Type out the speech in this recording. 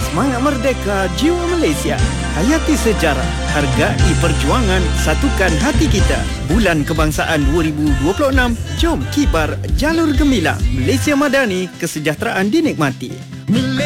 Semangat merdeka jiwa Malaysia. Hayati sejarah, hargai perjuangan, satukan hati kita. Bulan Kebangsaan 2026, jom kibar jalur gemilang. Malaysia Madani, kesejahteraan dinikmati.